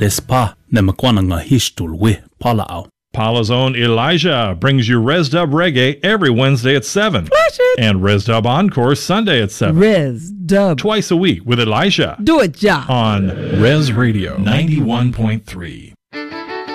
Lespa nemakwana hishtulwe palao. Paula's own Elijah brings you Res Dub Reggae every Wednesday at 7. Flash it. And Res Dub Encore Sunday at 7. Res Dub. Twice a week with Elijah. Do it, ja. On Res Radio 91.3.